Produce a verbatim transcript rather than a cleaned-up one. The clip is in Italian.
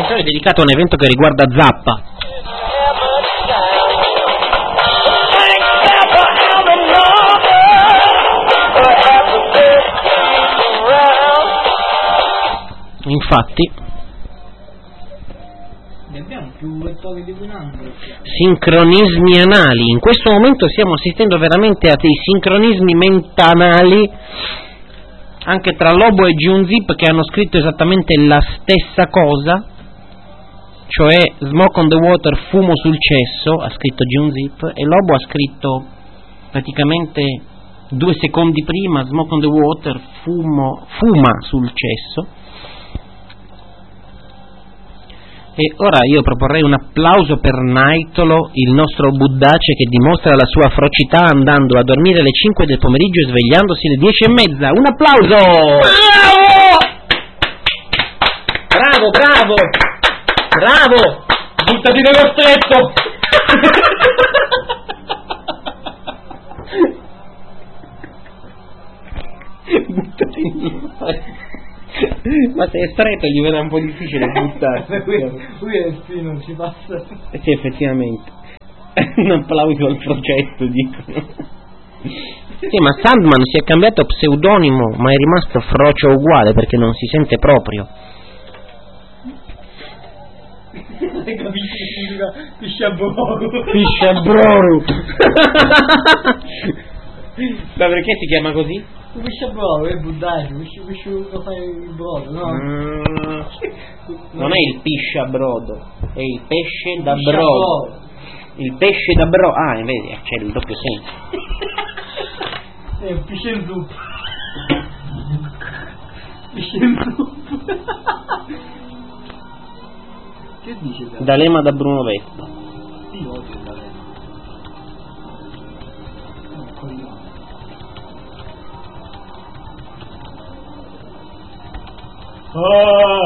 episodio è dedicato a un evento che riguarda Zappa. Infatti ne abbiamo più vettori di un anno. Sincronismi anali. In questo momento stiamo assistendo veramente a dei sincronismi mentanali anche tra Lobo e Junzip, che hanno scritto esattamente la stessa cosa, cioè Smoke on the Water, fumo sul cesso, ha scritto Junzip, e Lobo ha scritto praticamente due secondi prima Smoke on the Water, fumo, fuma sul cesso. E ora io proporrei un applauso per Naitolo, il nostro Buddace, che dimostra la sua frocità andando a dormire alle cinque del pomeriggio e svegliandosi alle dieci e mezza. Un applauso! Bravo! Bravo, bravo! Bravo! Buttati nello stretto! Buttati nello stretto! Ma se è stretto gli verrà un po' difficile buttarsi. Qui è qui non ci passa. Eh sì, effettivamente. Un applauso al progetto, dicono. Sì, ma Sandman si è cambiato pseudonimo, ma è rimasto Frocio uguale perché non si sente proprio. Hai capito che significa Pisciabroru? Pisciabroru. Ma perché si chiama così? Pisciabroru è Buddace, lo fai il brodo, no? Mm, non è il pisciabrodo, è il pesce da brodo. Il pesce da brodo. Ah, vedi, c'è il doppio senso. È un pisce in zup. Pisce in zup. Che dice? D'Alema da Bruno Vespa. Io odio D'Alema. Oh!